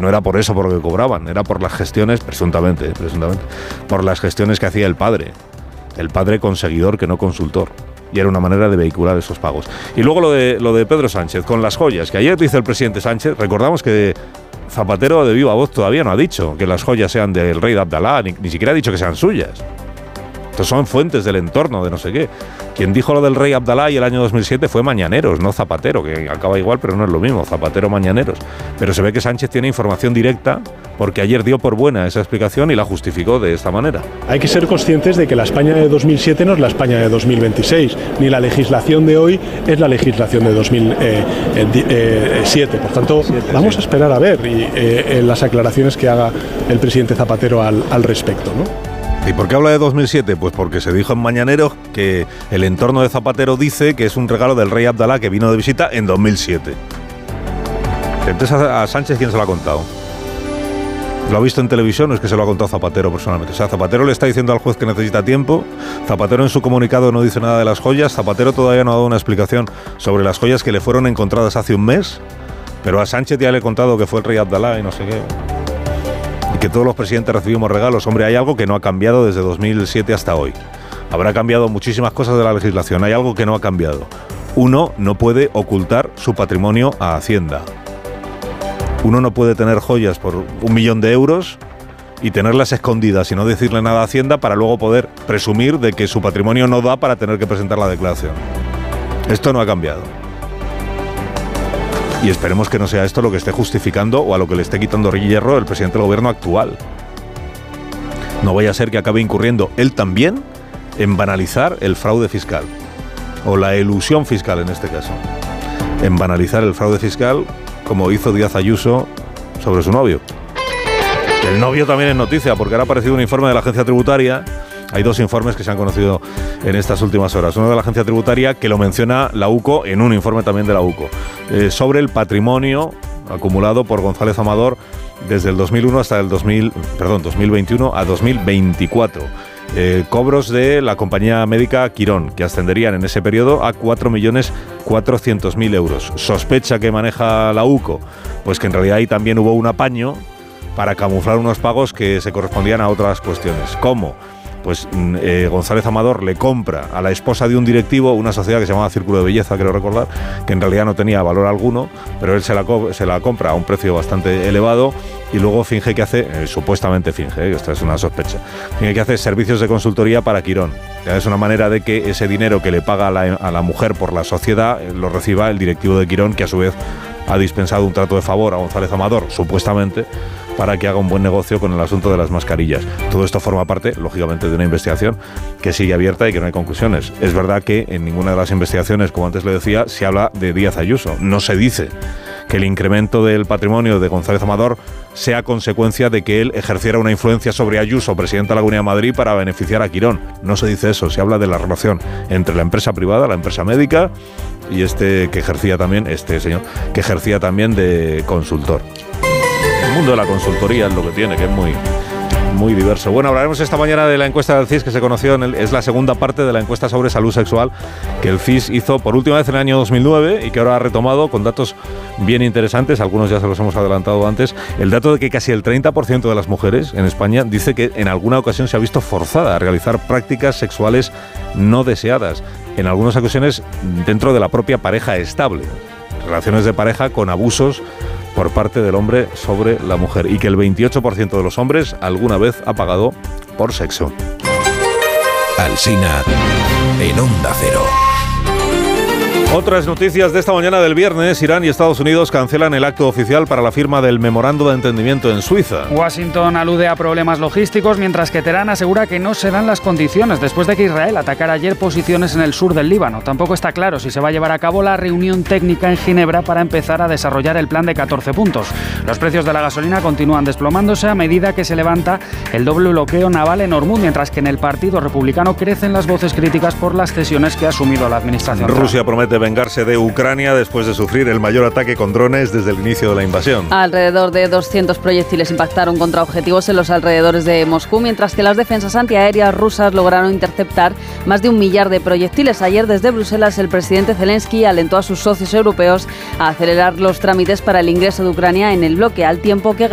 no era por eso por lo que cobraban, era por las gestiones, presuntamente, por las gestiones que hacía el padre conseguidor que no consultor. Y era una manera de vehicular esos pagos. Y luego lo de Pedro Sánchez, con las joyas, que ayer dice el presidente Sánchez, recordamos que Zapatero de viva voz todavía no ha dicho que las joyas sean del rey de Abdalá, ni siquiera ha dicho que sean suyas. Estos son fuentes del entorno de no sé qué. Quien dijo lo del rey Abdalá y el año 2007 fue Mañaneros, no Zapatero, que acaba igual, pero no es lo mismo, Zapatero Mañaneros. Pero se ve que Sánchez tiene información directa porque ayer dio por buena esa explicación y la justificó de esta manera. Hay que ser conscientes de que la España de 2007 no es la España de 2026, ni la legislación de hoy es la legislación de 2007. Por tanto, vamos a esperar a ver las aclaraciones que haga el presidente Zapatero al respecto, ¿no? ¿Y por qué habla de 2007? Pues porque se dijo en Mañaneros que el entorno de Zapatero dice que es un regalo del rey Abdalá que vino de visita en 2007. Entonces a Sánchez, ¿quién se lo ha contado? ¿Lo ha visto en televisión o es que se lo ha contado Zapatero personalmente? O sea, Zapatero le está diciendo al juez que necesita tiempo, Zapatero en su comunicado no dice nada de las joyas, Zapatero todavía no ha dado una explicación sobre las joyas que le fueron encontradas hace un mes, pero a Sánchez ya le he contado que fue el rey Abdalá y no sé qué. Y que todos los presidentes recibimos regalos. Hombre, hay algo que no ha cambiado desde 2007 hasta hoy. Habrá cambiado muchísimas cosas de la legislación. Hay algo que no ha cambiado. Uno no puede ocultar su patrimonio a Hacienda. Uno no puede tener joyas por 1 millón de euros y tenerlas escondidas y no decirle nada a Hacienda para luego poder presumir de que su patrimonio no da para tener que presentar la declaración. Esto no ha cambiado. Y esperemos que no sea esto lo que esté justificando o a lo que le esté quitando hierro el presidente del gobierno actual. No vaya a ser que acabe incurriendo él también en banalizar el fraude fiscal. O la elusión fiscal en este caso. En banalizar el fraude fiscal como hizo Díaz Ayuso sobre su novio. El novio también es noticia porque ahora ha aparecido un informe de la agencia tributaria. Hay 2 informes que se han conocido en estas últimas horas. Uno de la agencia tributaria que lo menciona la UCO en un informe también de la UCO sobre el patrimonio acumulado por González Amador desde el 2001 hasta el 2021 a 2024. Cobros de la compañía médica Quirón, que ascenderían en ese periodo a 4.400.000 euros. Sospecha que maneja la UCO, pues que en realidad ahí también hubo un apaño para camuflar unos pagos que se correspondían a otras cuestiones. ¿Cómo? Pues González Amador le compra a la esposa de un directivo una sociedad que se llamaba Círculo de Belleza, creo recordar, que en realidad no tenía valor alguno, pero él se la compra a un precio bastante elevado y luego finge que hace, supuestamente finge, esta es una sospecha, finge que hace servicios de consultoría para Quirón. Es una manera de que ese dinero que le paga a la mujer por la sociedad lo reciba el directivo de Quirón, que a su vez ha dispensado un trato de favor a González Amador, supuestamente, para que haga un buen negocio con el asunto de las mascarillas. Todo esto forma parte, lógicamente, de una investigación que sigue abierta y que no hay conclusiones. Es verdad que en ninguna de las investigaciones, como antes le decía, se habla de Díaz Ayuso. No se dice que el incremento del patrimonio de González Amador sea consecuencia de que él ejerciera una influencia sobre Ayuso, presidente de la Comunidad de Madrid, para beneficiar a Quirón. No se dice eso, se habla de la relación entre la empresa privada, la empresa médica, y este señor que ejercía también de consultor. El mundo de la consultoría es lo que tiene, que es muy diverso. Bueno, hablaremos esta mañana de la encuesta del CIS que se conoció, es la segunda parte de la encuesta sobre salud sexual que el CIS hizo por última vez en el año 2009 y que ahora ha retomado con datos bien interesantes, algunos ya se los hemos adelantado antes, el dato de que casi el 30% de las mujeres en España dice que en alguna ocasión se ha visto forzada a realizar prácticas sexuales no deseadas, en algunas ocasiones dentro de la propia pareja estable, relaciones de pareja con abusos por parte del hombre sobre la mujer, y que el 28% de los hombres alguna vez ha pagado por sexo. Alsina en Onda Cero. Otras noticias de esta mañana del viernes: Irán y Estados Unidos cancelan el acto oficial para la firma del memorándum de entendimiento en Suiza. Washington alude a problemas logísticos, mientras que Teherán asegura que no se dan las condiciones después de que Israel atacara ayer posiciones en el sur del Líbano. Tampoco está claro si se va a llevar a cabo la reunión técnica en Ginebra para empezar a desarrollar el plan de 14 puntos. Los precios de la gasolina continúan desplomándose a medida que se levanta el doble bloqueo naval en Hormuz, mientras que en el Partido Republicano crecen las voces críticas por las cesiones que ha asumido la administración. Rusia promete vengarse de Ucrania después de sufrir el mayor ataque con drones desde el inicio de la invasión. Alrededor de 200 proyectiles impactaron contra objetivos en los alrededores de Moscú, mientras que las defensas antiaéreas rusas lograron interceptar más de 1 millar de proyectiles. Ayer, desde Bruselas, el presidente Zelensky alentó a sus socios europeos a acelerar los trámites para el ingreso de Ucrania en el bloque, al tiempo que